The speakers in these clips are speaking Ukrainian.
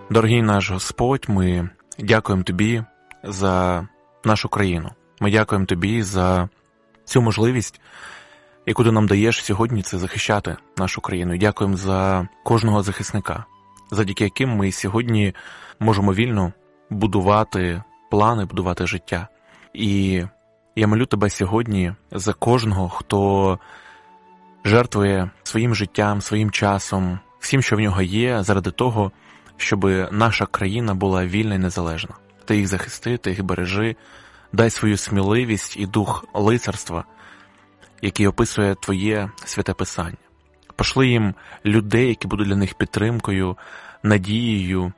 Дорогий наш Господь, ми дякуємо Тобі за нашу країну. Ми дякуємо Тобі за цю можливість, яку Ти нам даєш сьогодні, це захищати нашу країну. І дякуємо за кожного захисника, завдяки яким ми сьогодні можемо вільно будувати плани, будувати життя. І я молю Тебе сьогодні за кожного, хто жертвує своїм життям, своїм часом, всім, що в нього є, заради того, щоб наша країна була вільна і незалежна. Ти їх захисти, ти їх бережи, дай свою сміливість і дух лицарства, який описує Твоє Святе Писання. Пошли їм людей, які будуть для них підтримкою, надією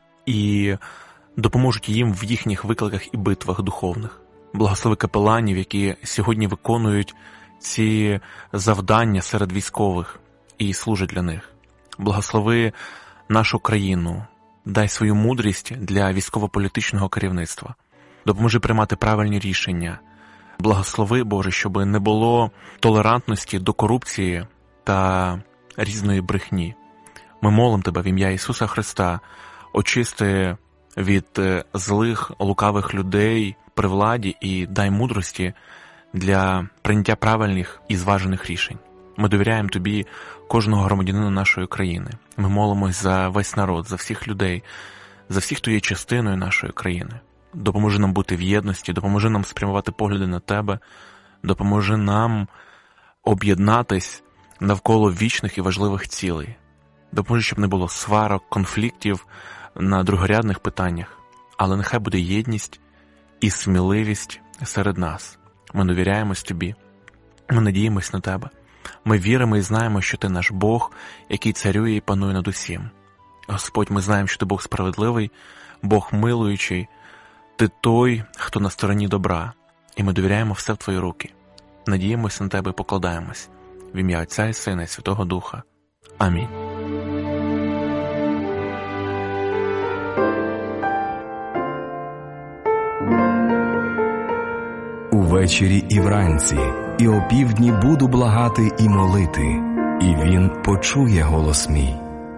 і допоможуть їм в їхніх викликах і битвах духовних. Благослови капеланів, які сьогодні виконують ці завдання серед військових і служать для них. Благослови нашу країну, дай свою мудрість для військово-політичного керівництва. Допоможи приймати правильні рішення. Благослови, Боже, щоб не було толерантності до корупції та різної брехні. Ми молимо Тебе в ім'я Ісуса Христа, очисти від злих, лукавих людей при владі і дай мудрості для прийняття правильних і зважених рішень. Ми довіряємо Тобі кожного громадянина нашої країни. Ми молимось за весь народ, за всіх людей, за всіх, хто є частиною нашої країни. Допоможи нам бути в єдності, допоможи нам спрямувати погляди на Тебе, допоможи нам об'єднатись навколо вічних і важливих цілей. Допоможи, щоб не було сварок, конфліктів на другорядних питаннях, але нехай буде єдність і сміливість серед нас. Ми довіряємось Тобі, ми надіємось на Тебе. Ми віримо і знаємо, що Ти наш Бог, який царює і панує над усім. Господь, ми знаємо, що Ти Бог справедливий, Бог милуючий, Ти той, хто на стороні добра, і ми довіряємо все в Твої руки. Надіємося на Тебе і покладаємось. В ім'я Отця і Сина і Святого Духа. Амінь. Увечері і вранці, і опівдні буду благати і молити, і Він почує голос мій.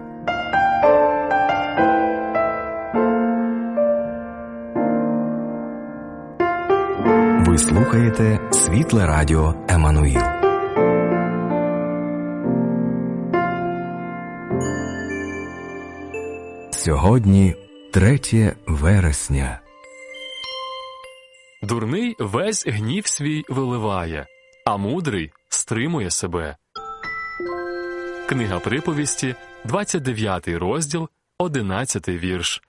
Ви слухаєте Світле Радіо Еммануїл. Сьогодні 3 вересня. Дурний весь гнів свій виливає, а мудрий стримує себе. Книга Приповісті, 29 розділ, 11 вірш.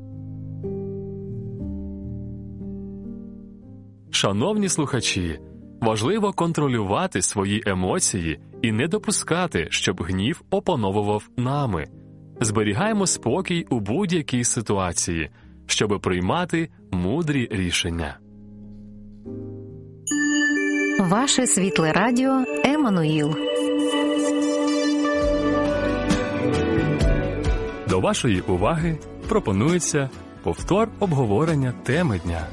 Шановні слухачі, важливо контролювати свої емоції і не допускати, щоб гнів опановував нами. Зберігаємо спокій у будь-якій ситуації, щоб приймати мудрі рішення. Ваше Світле Радіо Еммануїл. До вашої уваги пропонується повтор обговорення теми дня.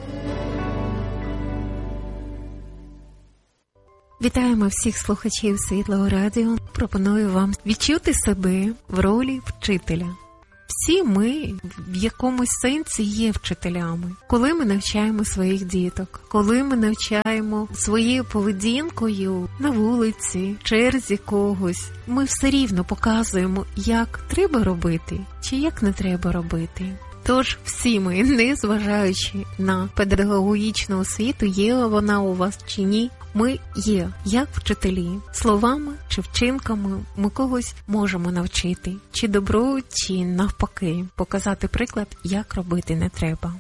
Вітаємо всіх слухачів Світлого Радіо. Пропоную вам відчути себе в ролі вчителя. Всі ми в якомусь сенсі є вчителями. Коли ми навчаємо своїх діток, коли ми навчаємо своєю поведінкою на вулиці, в черзі когось, ми все рівно показуємо, як треба робити чи як не треба робити. Тож всі ми, незважаючи на педагогічну освіту, є вона у вас чи ні, ми є, як вчителі. Словами чи вчинками ми когось можемо навчити. Чи добру, чи навпаки. Показати приклад, як робити не треба.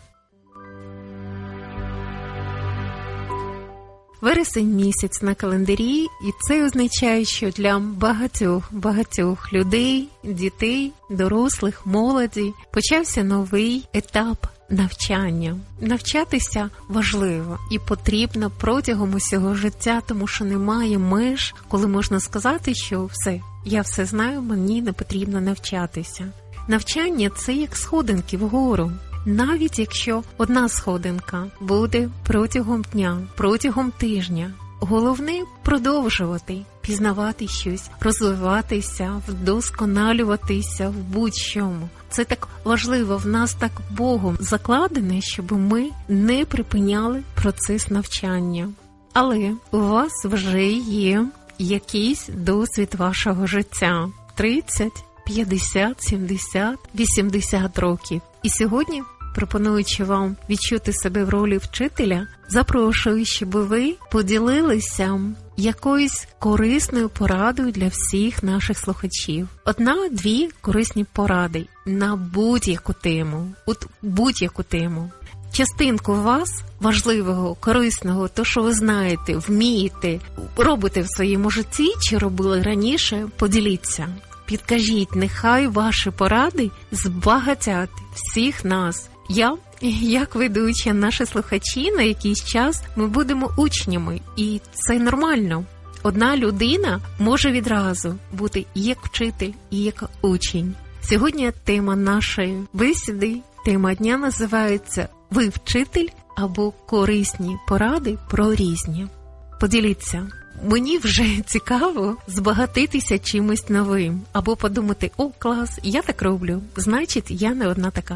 Вересень місяць на календарі, і це означає, що для багатьох людей, дітей, дорослих, молоді почався новий етап навчання. Навчатися важливо і потрібно протягом усього життя, тому що немає меж, коли можна сказати, що все, я все знаю, мені не потрібно навчатися. Навчання – це як сходинки вгору. Навіть якщо одна сходинка буде протягом дня, протягом тижня, головне – продовжувати. пізнавати щось, розвиватися, вдосконалюватися в будь-чому. Це так важливо, в нас так Богом закладене, щоб ми не припиняли процес навчання. Але у вас вже є якийсь досвід вашого життя. 30, 50, 70, 80 років. І сьогодні, пропонуючи вам відчути себе в ролі вчителя, запрошую, щоб ви поділилися якоюсь корисною порадою для всіх наших слухачів. 1-2 корисні поради на будь-яку тему. От будь-яку тему. Частинку вас, важливого, корисного, то, що ви знаєте, вмієте, робите в своєму житті, чи робили раніше, поділіться. Підкажіть, нехай ваші поради збагатять всіх нас. Я, як ведуча, наші слухачі, на якийсь час ми будемо учнями, і це нормально. Одна людина може відразу бути як вчитель і як учень. Сьогодні тема нашої бесіди, тема дня називається «Ви вчитель» або «Корисні поради про різні». Поділіться. Мені вже цікаво збагатитися чимось новим. Або подумати, о, клас, я так роблю, значить, я не одна така.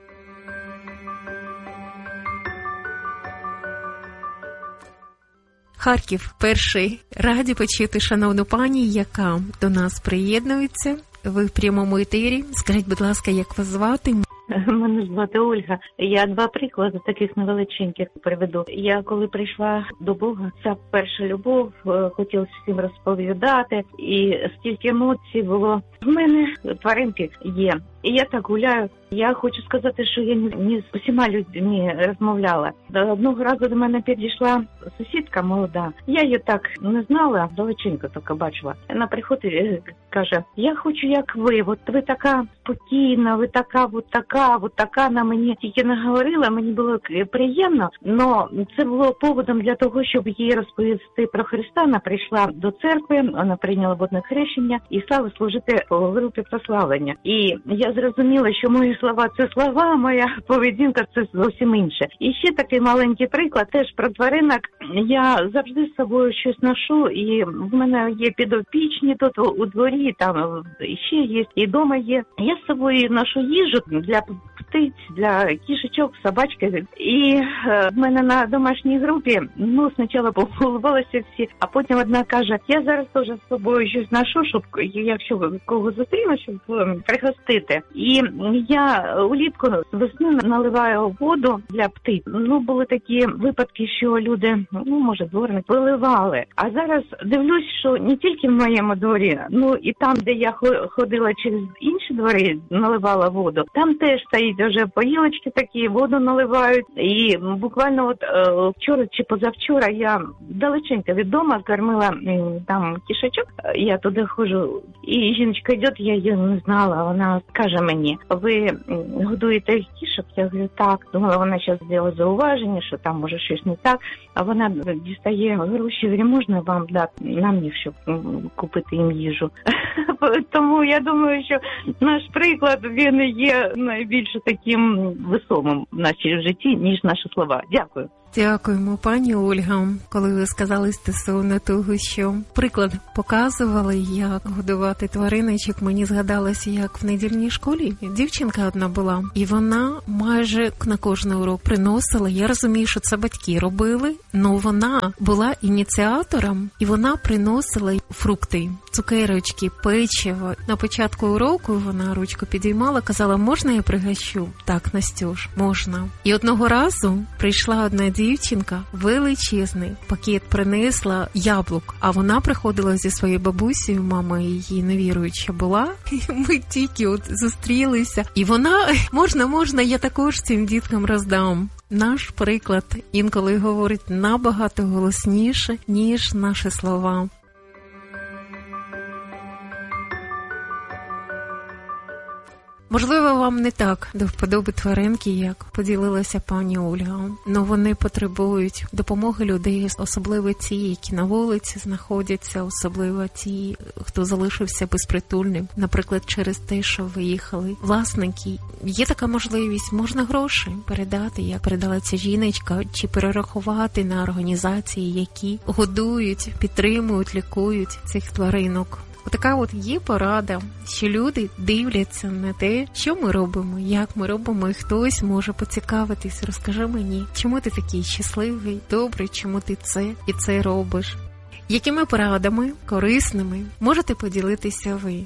Харків перший. Раді почути шановну пані, яка до нас приєднується. Ви в прямому етері. Скажіть, будь ласка, як вас звати? Мене звати Ольга. Я 2 приклади таких невеличеньких приведу. Я коли прийшла до Бога, ця перша любов, хотілося всім розповідати, і стільки емоцій було. В мене тваринки є. І я так гуляю. Я хочу сказати, що я не з усіма людьми розмовляла. Одного разу до мене підійшла сусідка молода. Я її так не знала, далеченько тільки бачила. Вона приходить і каже, я хочу, як ви. От ви така спокійна, ви така, от така на мені. Тільки не говорила, мені було приємно, але це було поводом для того, щоб їй розповісти про Христа. Вона прийшла до церкви, вона прийняла водне хрещення і стала служити у групі прославлення. І я зрозуміла, що мої слова – це слова, моя поведінка – це зовсім інше. І ще такий маленький приклад, теж про тваринок. Я завжди з собою щось ношу, і в мене є підопічні тут у дворі, там ще є, і вдома є. Я з собою ношу їжу для птиць, для кішечок, собачки. І в мене на домашній групі, спочатку поголувалися всі, а потім одна каже, я зараз теж з собою щось ношу, щоб, якщо кого зустріну, щоб пригостити. І я улітку з весни наливаю воду для птиць. Були такі випадки, що люди, може, дворник, виливали. А зараз дивлюсь, що не тільки в моєму дворі, і там, де я ходила через інші двори, наливала воду, там теж стоїть вже поїлочки такі, воду наливають. І буквально вчора чи позавчора я далеченько від дому кормила там кішечок, я туди ходжу, і жіночка йде, я її не знала, вона каже мені, ви годуєте кішок? Я говорю, так. Думала, вона зараз зробила зауваження, що там може щось не так, а вона дістає гроші, говорю, можна вам дати нам їх, щоб купити їм їжу? Тому я думаю, що наш приклад, він є найбільше таким весомим в нашій житті, ніж наші слова. Дякую. Дякуємо, пані Ольга. Коли ви сказали стосовно того, що приклад показували, як годувати твариночок, мені згадалося, як в недільній школі дівчинка одна була, і вона майже на кожний урок приносила, я розумію, що це батьки робили, але вона була ініціатором, і вона приносила фрукти, цукерочки, печиво. На початку уроку вона ручку підіймала, казала, можна я пригощу? Так, Настюш, можна. І одного разу прийшла одна дівчинка, величезний пакет принесла яблук, а вона приходила зі своєю бабусею, мама її невіруюча була, і ми тільки зустрілися. І вона, можна, я також цим діткам роздам. Наш приклад інколи говорить набагато голосніше, ніж наші слова. Можливо, вам не так до вподоби тваринки, як поділилася пані Ольга, але вони потребують допомоги людей, особливо ті, які на вулиці знаходяться, особливо ті, хто залишився безпритульним, наприклад, через те, що виїхали власники. Є така можливість, можна гроші передати, як передала ця жіночка, чи перерахувати на організації, які годують, підтримують, лікують цих тваринок. Отака от є порада, що люди дивляться на те, що ми робимо, як ми робимо, і хтось може поцікавитись, розкажи мені, чому ти такий щасливий, добрий, чому ти це і це робиш. Якими порадами, корисними, можете поділитися ви?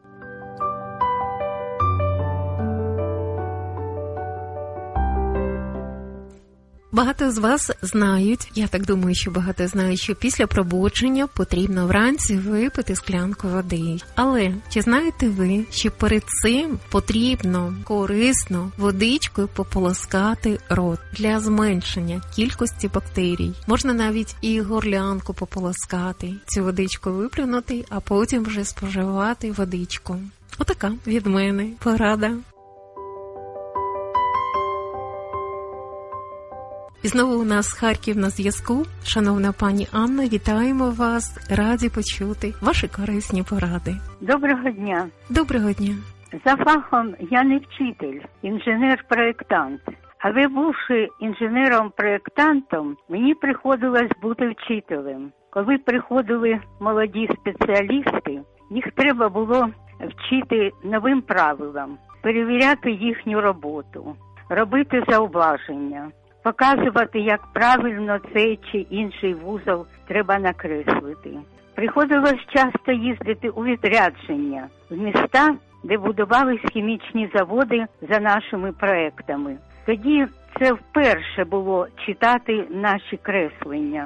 Багато з вас знають, я так думаю, що багато знають, що після пробудження потрібно вранці випити склянку води. Але чи знаєте ви, що перед цим потрібно корисно водичкою пополоскати рот для зменшення кількості бактерій? Можна навіть і горлянку пополоскати, цю водичку виплюнути, а потім вже споживати водичку. Отака від мене порада. І знову у нас Харків на зв'язку. Шановна пані Анна, вітаємо вас. Раді почути ваші корисні поради. Доброго дня. Доброго дня. За фахом я не вчитель, інженер-проєктант. Але бувши інженером-проєктантом, мені приходилось бути вчителем. Коли приходили молоді спеціалісти, їх треба було вчити новим правилам, перевіряти їхню роботу, робити зауваження, показувати, як правильно цей чи інший вузол треба накреслити. Приходилось часто їздити у відрядження в міста, де будувались хімічні заводи за нашими проектами. Тоді це вперше було читати наші креслення.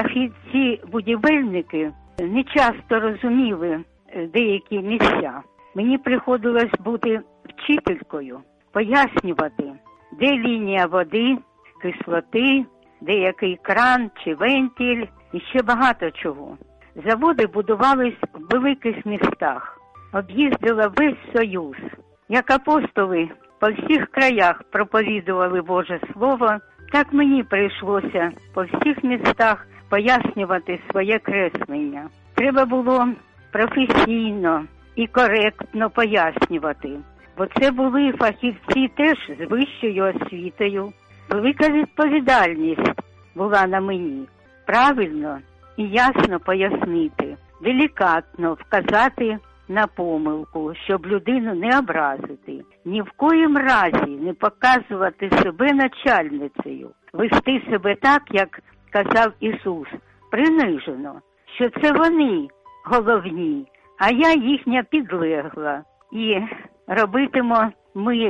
Фахівці-будівельники не часто розуміли деякі місця. Мені приходилось бути вчителькою, пояснювати, де лінія води, кислоти, де який кран чи вентиль і ще багато чого. Заводи будувались в великих містах. Об'їздила весь Союз. Як апостоли по всіх краях проповідували Боже Слово, так мені прийшлося по всіх містах пояснювати своє креслення. Треба було професійно і коректно пояснювати, бо це були фахівці теж з вищою освітою. Велика відповідальність була на мені. Правильно і ясно пояснити, делікатно вказати на помилку, щоб людину не образити. Ні в коїм разі не показувати себе начальницею, вести себе так, як казав Ісус, принижено, що це вони головні, а я їхня підлегла. І робитимо ми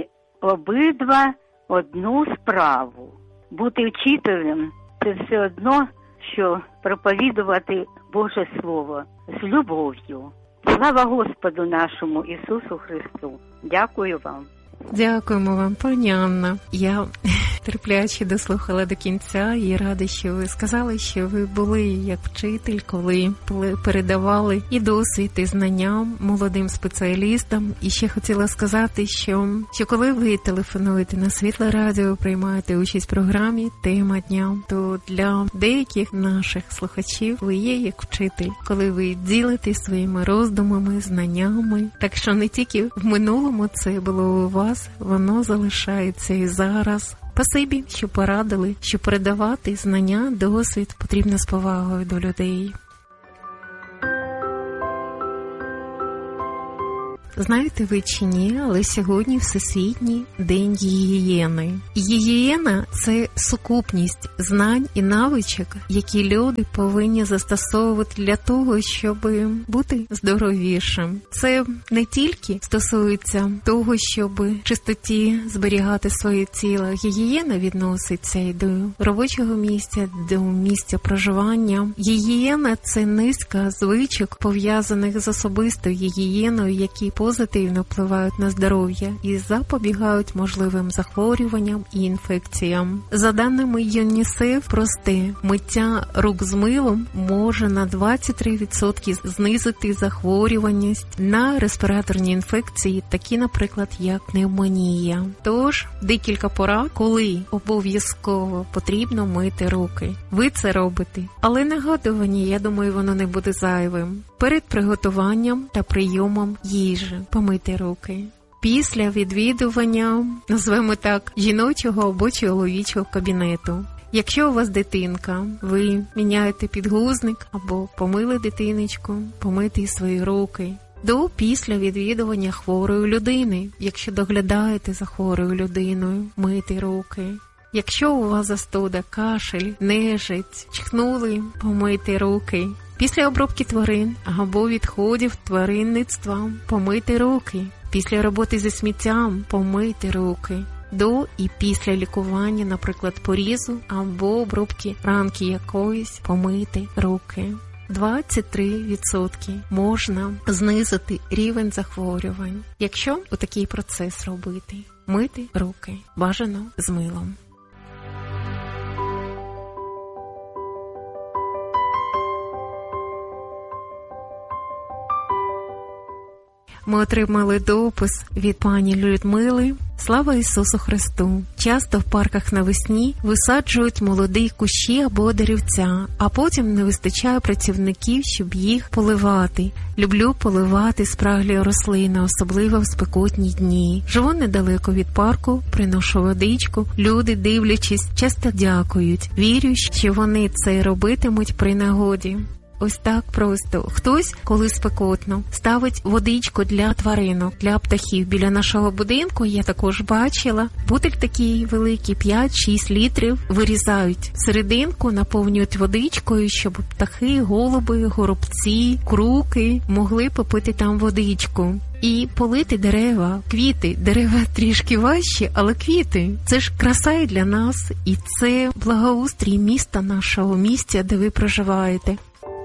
обидва одну справу. Бути вчителем – це все одно, що проповідувати Боже Слово з любов'ю. Слава Господу нашому Ісусу Христу. Дякую вам. Дякуємо вам, пані Анна. Я терпляче дослухала до кінця і рада, що ви сказали, що ви були як вчитель, коли передавали і досвід, і знання молодим спеціалістам. І ще хотіла сказати, що коли ви телефонуєте на Світле Радіо, приймаєте участь в програмі «Тема дня», то для деяких наших слухачів ви є як вчитель, коли ви ділитесь своїми роздумами, знаннями. Так що не тільки в минулому це було у вас, воно залишається і зараз. Спасибі, що порадили, що передавати знання, досвід потрібно з повагою до людей. Знаєте ви чи ні, але сьогодні Всесвітній день гігієни. Гігієна – це сукупність знань і навичок, які люди повинні застосовувати для того, щоб бути здоровішим. Це не тільки стосується того, щоб в чистоті зберігати своє тіло. Гігієна відноситься і до робочого місця, до місця проживання. Гігієна – це низка звичок, пов'язаних з особистою гігієною, які позитивно впливають на здоров'я і запобігають можливим захворюванням і інфекціям. За даними ЮНІСЕФ, просте миття рук з милом може на 23% знизити захворюваність на респіраторні інфекції, такі, наприклад, як пневмонія. Тож, декілька порад, коли обов'язково потрібно мити руки. Ви це робите. Але нагадування, я думаю, воно не буде зайвим. Перед приготуванням та прийомом їжі помити руки. Після відвідування, назвемо так, жіночого або чоловічого кабінету. Якщо у вас дитинка, ви міняєте підгузник або помили дитиночку, помити свої руки. Після відвідування хворої людини, якщо доглядаєте за хворою людиною, мити руки. Якщо у вас застуда, кашель, нежить, чхнули, помити руки. Після обробки тварин або відходів тваринництва помити руки. Після роботи зі сміттям помити руки. До і після лікування, наприклад, порізу або обробки ранки якоїсь, помити руки. 23% можна знизити рівень захворювань, якщо такий процес робити. Мити руки, бажано з милом. Ми отримали допис від пані Людмили. Слава Ісусу Христу! Часто в парках навесні висаджують молоді кущі або деревця, а потім не вистачає працівників, щоб їх поливати. Люблю поливати спраглі рослини, особливо в спекотні дні. Живу недалеко від парку, приношу водичку. Люди, дивлячись, часто дякують. Вірю, що вони це робитимуть при нагоді. Ось так просто. Хтось, коли спекотно, ставить водичку для тваринок, для птахів. Біля нашого будинку я також бачила. Бутиль такий великий, 5-6 літрів, вирізають. Серединку наповнюють водичкою, щоб птахи, голуби, горобці, круки могли попити там водичку. І полити дерева, квіти. Дерева трішки важчі, але квіти. Це ж краса і для нас, і це благоустрій міста нашого, місця, де ви проживаєте.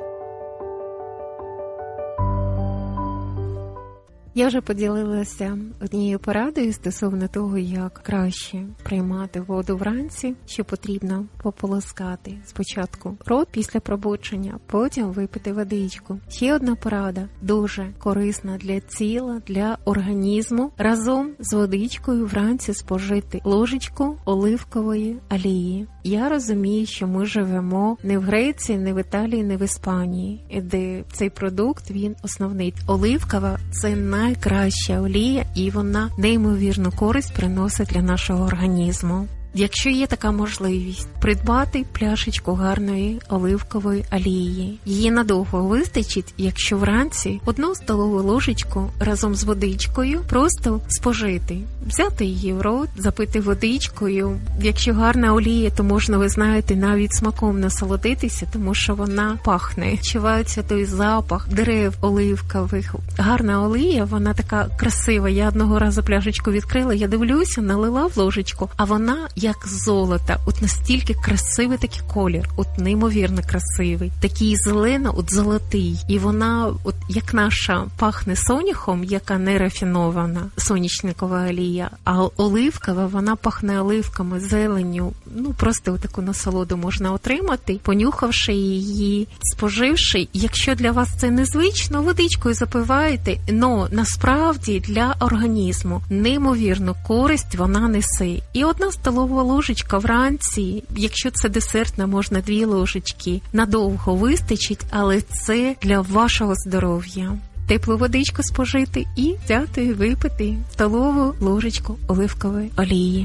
Я вже поділилася однією порадою стосовно того, як краще приймати воду вранці, що потрібно пополоскати спочатку рот після пробудження, потім випити водичку. Ще одна порада, дуже корисна для тіла, для організму. Разом з водичкою вранці спожити ложечку оливкової олії. Я розумію, що ми живемо не в Греції, не в Італії, не в Іспанії, де цей продукт, він основний. Оливкова – це найкраща олія, і вона неймовірну користь приносить для нашого організму. Якщо є така можливість, придбати пляшечку гарної оливкової олії. Її надовго вистачить, якщо вранці 1 столову ложечку разом з водичкою просто спожити. Взяти її в рот, запити водичкою. Якщо гарна олія, то можна, ви знаєте, навіть смаком насолодитися, тому що вона пахне. Відчувається той запах дерев оливкових. Гарна олія, вона така красива. Я одного разу пляшечку відкрила, я дивлюся, налила в ложечку, а вона як золота, от настільки красивий такий колір, от неймовірно красивий, такий зелено, от золотий, і вона, от як наша, пахне соняхом, яка не рафінована, соняшникова олія, а оливкова, вона пахне оливками, зеленню, просто таку насолоду можна отримати, понюхавши її, споживши. Якщо для вас це незвично, водичкою запиваєте, но насправді для організму неймовірну користь вона несе. І 1 столова ложечка вранці, якщо це десертна, можна 2 ложечки. Надовго вистачить, але це для вашого здоров'я. Теплу водичку спожити і взяти і випити столову ложечку оливкової олії.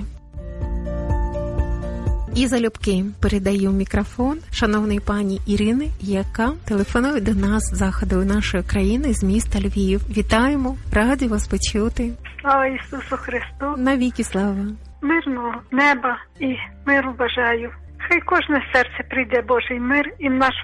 І залюбки передаю мікрофон шановній пані Ірини, яка телефонує до нас з заходу нашої країни, з міста Львів. Вітаємо, раді вас почути. Слава Ісусу Христу! Навіки слава! Мирного неба і миру бажаю. Хай кожне серце прийде Божий мир і в нашу